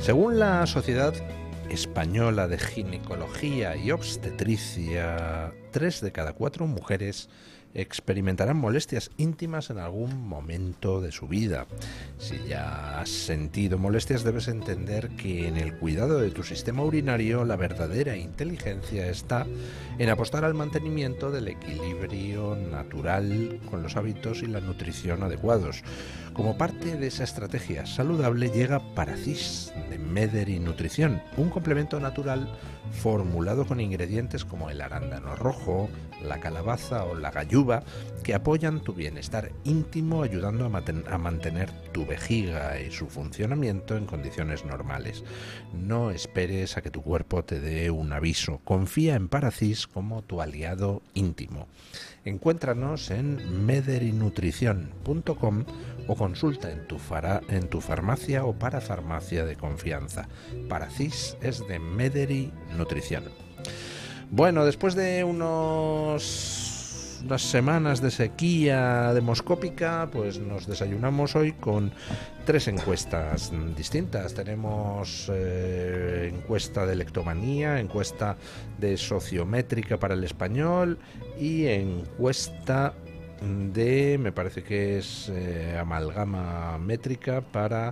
Según la Sociedad Española de Ginecología y Obstetricia, 3 de cada 4 mujeres experimentarán molestias íntimas en algún momento de su vida. Si ya has sentido molestias, debes entender que en el cuidado de tu sistema urinario la verdadera inteligencia está en apostar al mantenimiento del equilibrio natural con los hábitos y la nutrición adecuados. Como parte de esa estrategia saludable llega Paracis de Mederi Nutrición, un complemento natural formulado con ingredientes como el arándano rojo, la calabaza o la galluva, que apoyan tu bienestar íntimo, ayudando a mantener tu vejiga y su funcionamiento en condiciones normales. No esperes a que tu cuerpo te dé un aviso. Confía en Paracis como tu aliado íntimo. Encuéntranos en mederinutrición.com o consulta en tu farmacia o parafarmacia de confianza. Paracis es de Mederi Nutrición. Bueno, después de unas semanas de sequía demoscópica, pues nos desayunamos hoy con 3 encuestas distintas. Tenemos encuesta de lectomanía, encuesta de sociométrica para el español y encuesta de, me parece que es amalgama métrica para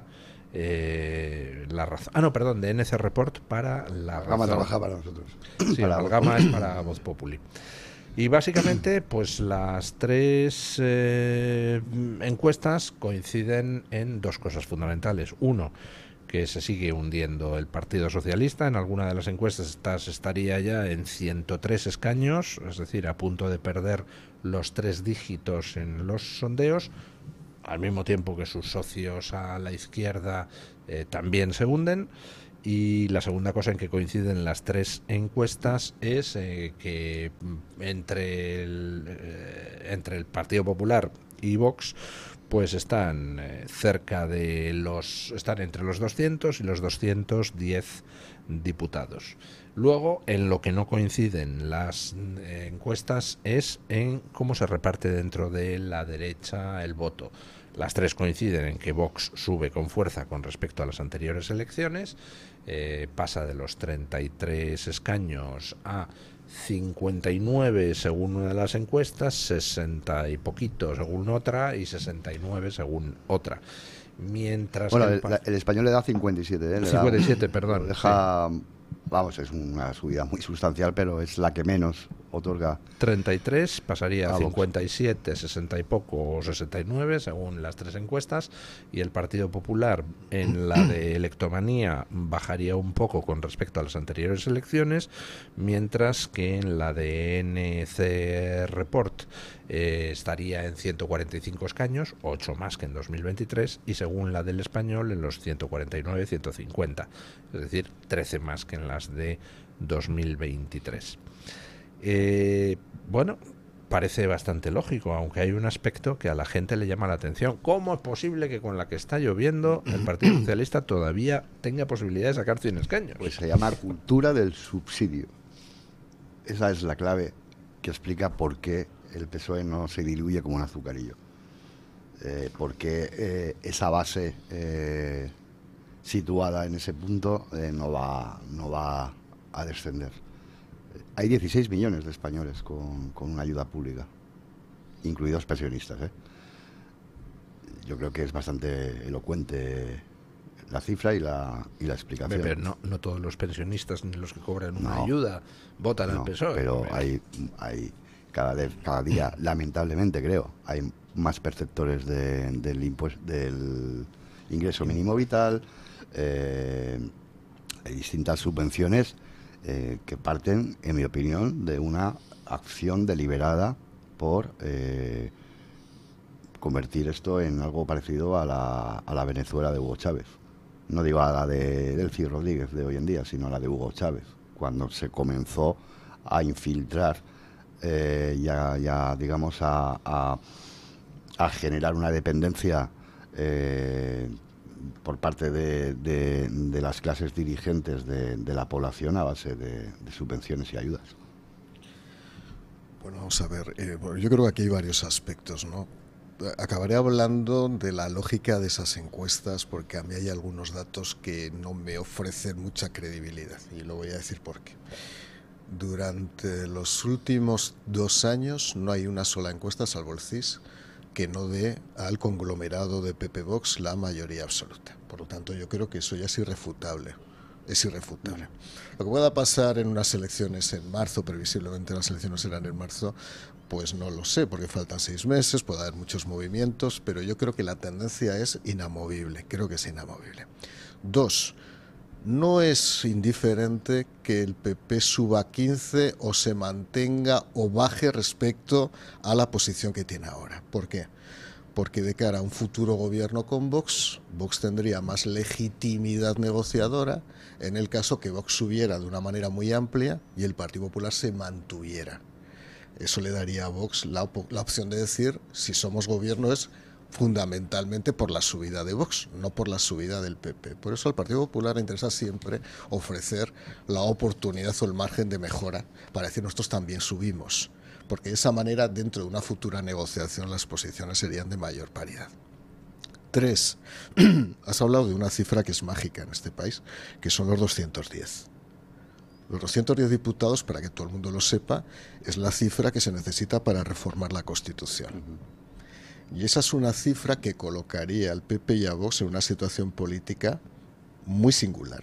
la razón. Ah, no, perdón, de NC Report para la razón. Amalgama trabaja para nosotros. Sí, amalgama es para Voz Populi. Y básicamente, pues las 3 encuestas coinciden en 2 cosas fundamentales. Uno, que se sigue hundiendo el Partido Socialista. En alguna de las encuestas estaría ya en 103 escaños, es decir, a punto de perder los 3 dígitos en los sondeos, al mismo tiempo que sus socios a la izquierda también se hunden. Y la segunda cosa en que coinciden las 3 encuestas es que entre el Partido Popular y Vox pues están están entre los 200 y los 210 diputados. Luego, en lo que no coinciden las encuestas es en cómo se reparte dentro de la derecha el voto. Las 3 coinciden en que Vox sube con fuerza con respecto a las anteriores elecciones, pasa de los 33 escaños a 59 según una de las encuestas, 60 y poquito según otra y 69 según otra. Mientras bueno, el español le da 57, ¿eh? 57, perdón. Deja, sí. Vamos, es una subida muy sustancial, pero es la que menos otorga. 33 pasaría a 57, 60 y poco o 69 según las 3 encuestas, y el Partido Popular en la de electomanía bajaría un poco con respecto a las anteriores elecciones, mientras que en la de NC Report estaría en 145 escaños, 8 más que en 2023, y según la del español en los 149, 150, es decir, 13 más que en las de 2023. Bueno, parece bastante lógico, aunque hay un aspecto que a la gente le llama la atención. ¿Cómo es posible que con la que está lloviendo el Partido Socialista todavía tenga posibilidad de sacar 100 escaños? Pues se llama cultura del subsidio. Esa es la clave que explica por qué el PSOE no se diluye como un azucarillo. Porque esa base situada en ese punto no va a descender. Hay 16 millones de españoles con una ayuda pública, incluidos pensionistas, ¿eh? Yo creo que es bastante elocuente la cifra y la explicación. Pero no todos los pensionistas ni los que cobran una ayuda votan al PSOE. Pero hay cada día, lamentablemente creo, hay más perceptores del ingreso mínimo vital, hay distintas subvenciones que parten, en mi opinión, de una acción deliberada por convertir esto en algo parecido a la Venezuela de Hugo Chávez. No digo a la de Delcy Rodríguez de hoy en día, sino a la de Hugo Chávez, cuando se comenzó a infiltrar digamos a generar una dependencia por parte de las clases dirigentes de la población a base de subvenciones y ayudas. Bueno, vamos a ver. Yo creo que aquí hay varios aspectos, ¿no? acabaré hablando de la lógica de esas encuestas, porque a mí hay algunos datos que no me ofrecen mucha credibilidad, y lo voy a decir por qué. Durante los últimos 2 años no hay una sola encuesta, salvo el CIS, que no dé al conglomerado de PP Vox la mayoría absoluta. Por lo tanto, yo creo que eso ya es irrefutable. Es irrefutable. Lo que pueda pasar en unas elecciones en marzo, previsiblemente las elecciones serán en marzo, pues no lo sé, porque faltan 6 meses, puede haber muchos movimientos, pero yo creo que la tendencia es inamovible, creo que es inamovible. 2, no es indiferente que el PP suba 15 o se mantenga o baje respecto a la posición que tiene ahora. ¿Por qué? Porque de cara a un futuro gobierno con Vox, Vox tendría más legitimidad negociadora en el caso que Vox subiera de una manera muy amplia y el Partido Popular se mantuviera. Eso le daría a Vox la opción de decir, si somos gobierno es fundamentalmente por la subida de Vox, no por la subida del PP. Por eso al Partido Popular le interesa siempre ofrecer la oportunidad o el margen de mejora para decir nosotros también subimos, porque de esa manera dentro de una futura negociación las posiciones serían de mayor paridad. 3, has hablado de una cifra que es mágica en este país, que son los 210. Los 210 diputados, para que todo el mundo lo sepa, es la cifra que se necesita para reformar la Constitución. Y esa es una cifra que colocaría al PP y a Vox en una situación política muy singular,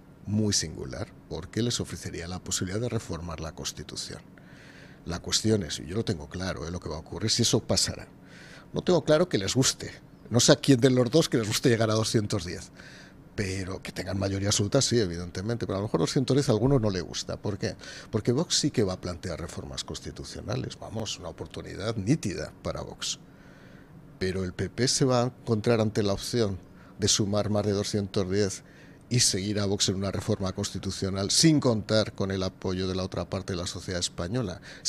porque les ofrecería la posibilidad de reformar la Constitución. La cuestión es, y yo lo tengo claro, lo que va a ocurrir, si eso pasará. No tengo claro que les guste, no sé a quién de los dos que les guste llegar a 210. Pero que tengan mayoría absoluta, sí, evidentemente. Pero a lo mejor los 110 a algunos no le gusta. ¿Por qué? Porque Vox sí que va a plantear reformas constitucionales. Vamos, una oportunidad nítida para Vox. Pero el PP se va a encontrar ante la opción de sumar más de 210 y seguir a Vox en una reforma constitucional sin contar con el apoyo de la otra parte de la sociedad española.